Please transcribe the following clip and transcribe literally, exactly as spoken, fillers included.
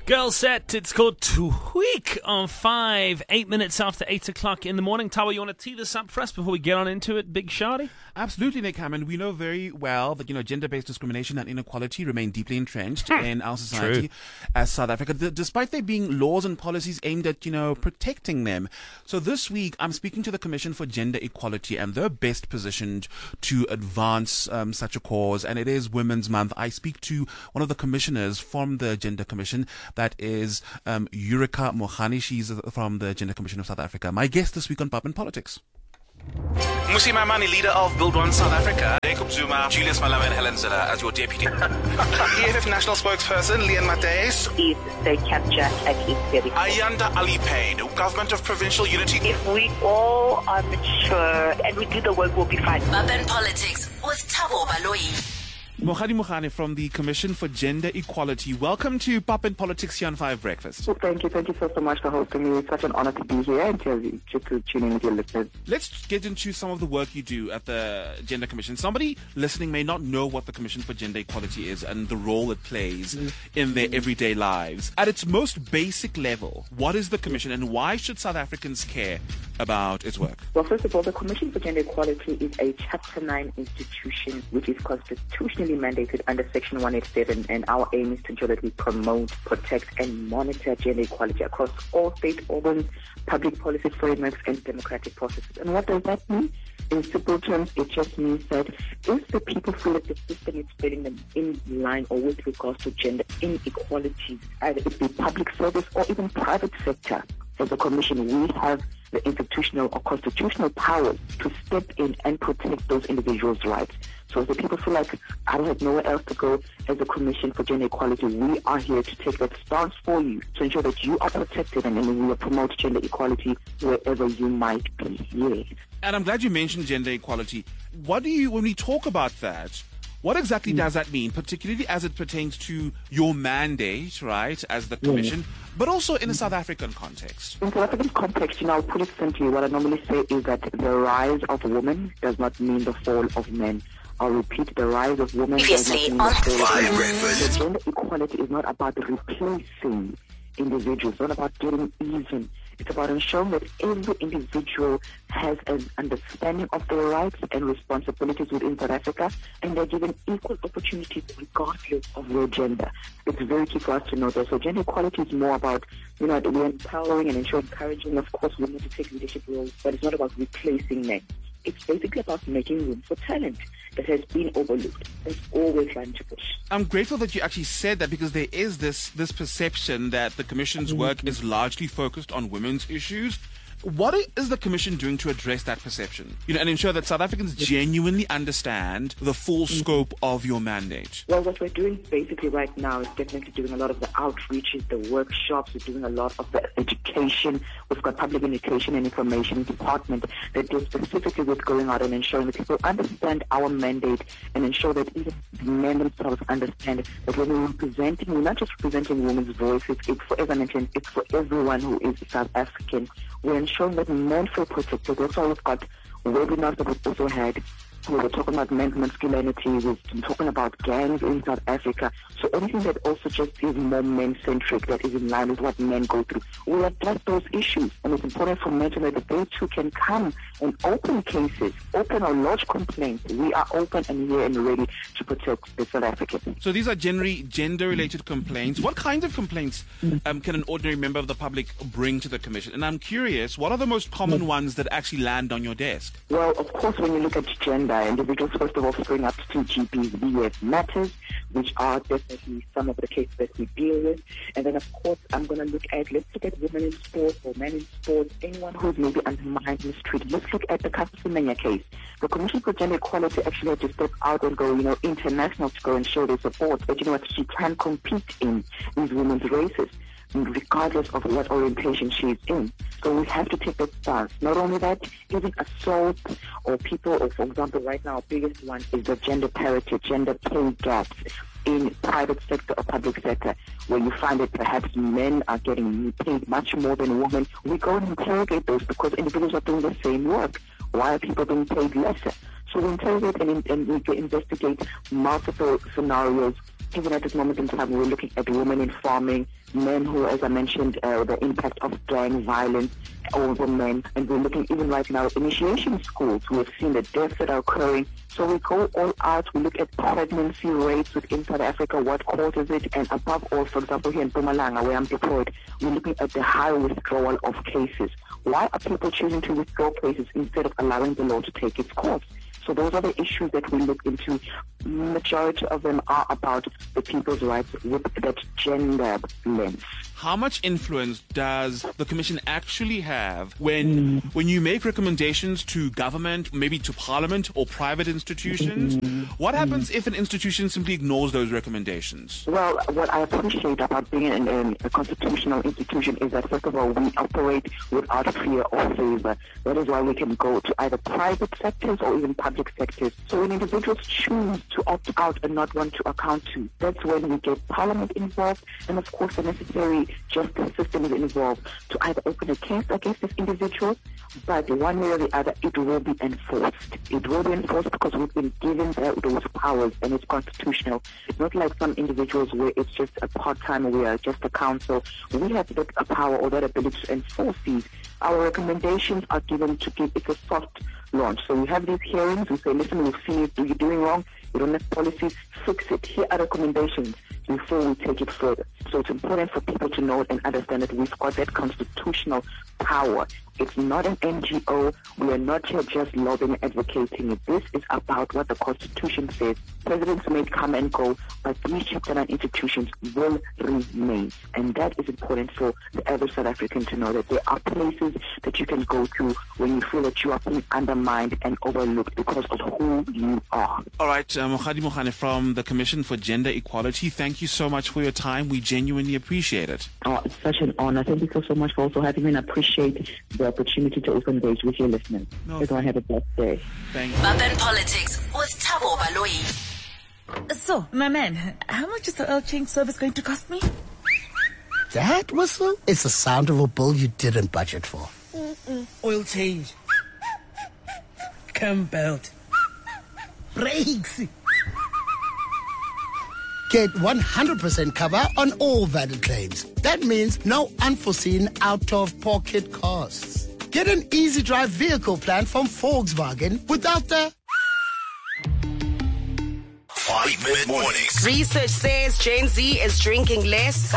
Girl set, it's called Tweak on five, eight minutes after eight o'clock in the morning. Tawa, you want to tee this up for us before we get on into it, Big Shawty? Absolutely, Nick Hammond. We know very well that, you know, gender-based discrimination and inequality remain deeply entrenched in our society True. as South Africa, d- despite there being laws and policies aimed at, you know, protecting them. So this week, I'm speaking to the Commission for Gender Equality, and they're best positioned to advance um, such a cause, and it is Women's Month. I speak to one of the commissioners from the Gender Commission. That is um, Yurika Mohani. She's from the Gender Commission of South Africa. My guest this week on Pop and Politics. Mmusi Maimane, leader of Build One South Africa. Jacob Zuma, Julius Malema and Helen Zille as your deputy. E F F national spokesperson, Leon Mateus. Please stay captured at least very Ayanda Alipane, Government of Provincial Unity. If we all are mature and we do the work, we'll be fine. Pop and Politics with Thabo Baloyi. Mohani Mohane from the Commission for Gender Equality. Welcome to Pop and Politics here on Five Breakfast. Well, thank you. Thank you so, so much for hosting me. It's such an honor to be here and to, to, to tune in with your listeners. Let's get into some of the work you do at the Gender Commission. Somebody listening may not know what the Commission for Gender Equality is and the role it plays mm. in their everyday lives. At its most basic level, what is the Commission and why should South Africans care about its work? Well, first of all, the Commission for Gender Equality is a Chapter nine institution which is constitutionally mandated under Section one eighty-seven, and our aim is to ensure that we promote, protect and monitor gender equality across all state organs, public policy frameworks and democratic processes. And what does that mean? In simple terms, it just means that if the people feel that the system is failing them in line or with regards to gender inequalities, either it be public service or even private sector, as a commission, we have the institutional or constitutional powers to step in and protect those individuals' rights. So if the people feel like I have nowhere else to go, as a Commission for Gender Equality, we are here to take that stance for you to ensure that you are protected and then we will promote gender equality wherever you might be. Yes. And I'm glad you mentioned gender equality. What do you, when we talk about that, what exactly does that mean, particularly as it pertains to your mandate, right, as the Commission, yeah. but also in a South African context? In South African context, you know, I'll put it simply, what I normally say is that the rise of women does not mean the fall of men. I'll repeat, the rise of women does not mean the fall of men. So gender equality is not about replacing individuals, it's not about getting even. It's about ensuring that every individual has an understanding of their rights and responsibilities within South Africa, and they're given equal opportunities regardless of their gender. It's very key for us to know that. So gender equality is more about, you know, we're empowering and ensuring, encouraging, of course, women to take leadership roles, but it's not about replacing men. It's basically about making room for talent that has been overlooked. That's all we're trying to push. I'm grateful that you actually said that, because there is this this perception that the Commission's mm-hmm. work is largely focused on women's issues. What is the Commission doing to address that perception, you know, and ensure that South Africans genuinely understand the full scope of your mandate? Well, what we're doing basically right now is definitely doing a lot of the outreaches, the workshops. We're doing a lot of the education. We've got public education and information department that deals specifically with going out and ensuring that people understand our mandate and ensure that even the men themselves understand that when we're representing, we're not just representing women's voices. It's for, as I mentioned, it's for everyone who is South African. We're ensuring that men feel protected. That's why we've got webinars that we've also had. We were talking about men's masculinity. We've been talking about gangs in South Africa. So anything that also just is more men-centric, that is in line with what men go through, we address those issues. And it's important for men to know that they too can come and open cases, open or lodge complaints. We are open and here and ready to protect the South African. So these are generally gender-related complaints. What kinds of complaints um, can an ordinary member of the public bring to the Commission? And I'm curious, what are the most common ones that actually land on your desk? Well, of course, when you look at gender, individuals first of all spring up to G P's V S matters, which are definitely some of the cases that we deal with. And then, of course, I'm going to look at, let's look at women in sports or men in sports, anyone who's maybe undermined, mistreated. Let's look at the Kassisemenya case. The Commission for Gender Equality actually had to step out and go, you know, international to go and show their support. But you know what, she can compete in these women's races, regardless of what orientation she is in. So we have to take that stance. Not only that, even assault or people, or for example, right now, our biggest one is the gender parity, gender pay gaps in private sector or public sector, where you find that perhaps men are getting paid much more than women. We go and interrogate those because individuals are doing the same work. Why are people being paid lesser? So we interrogate and, and we investigate multiple scenarios. Even at this moment in time, we're looking at women in farming, men who, as I mentioned, uh, the impact of gang violence over men. And we're looking even right now at initiation schools. We've seen the deaths that are occurring. So we go all out. We look at pregnancy rates within South Africa, what causes it, and above all, for example, here in Mpumalanga, where I'm deployed, we're looking at the high withdrawal of cases. Why are people choosing to withdraw cases instead of allowing the law to take its course? So those are the issues that we look into. Majority of them are about the people's rights with that gender lens. How much influence does the Commission actually have when mm. when you make recommendations to government, maybe to Parliament or private institutions? Mm. What happens mm. if an institution simply ignores those recommendations? Well, what I appreciate about being in, in a constitutional institution is that, first of all, we operate without fear or favor. That is why we can go to either private sectors or even public sectors. So when individuals choose to opt out and not want to account to, that's when we get Parliament involved, and of course the necessary justice system is involved to either open a case against this individual, but one way or the other, it will be enforced. It will be enforced because we've been given those powers, and it's constitutional. It's not like some individuals where it's just a part-time, we are just a council. We have that power or that ability to enforce these. Our recommendations are given to give it a soft launch. So we have these hearings, we say, listen, we've seen you, you're doing wrong, you don't have policies, fix it. Here are recommendations before we take it further. So it's important for people to know and understand that we've got that constitutional power. It's not an N G O. We are not here just lobbying and advocating. This is about what the Constitution says. Presidents may come and go, but these chapter nine institutions will remain. And that is important for the average South African to know, that there are places that you can go to when you feel that you are being undermined and overlooked because of who you are. All right, uh, Mokgadi Mogane from the Commission for Gender Equality, thank you so much for your time. We genuinely appreciate it. Oh, it's such an honor. Thank you so, so much for also having me, and appreciate the opportunity to also engage with your listeners. No, so I have a blessed day. Thank you. Urban Politics with Thabo Baloyi. So, my man, how much is the oil change service going to cost me? That whistle is the sound of a bill you didn't budget for. Mm-mm. Oil change. Cam belt. Brakes. Get one hundred percent cover on all valid claims. That means no unforeseen out-of-pocket costs. Get an easy drive vehicle plan from Volkswagen without the Five Minute Mornings. Research says Gen Z is drinking less.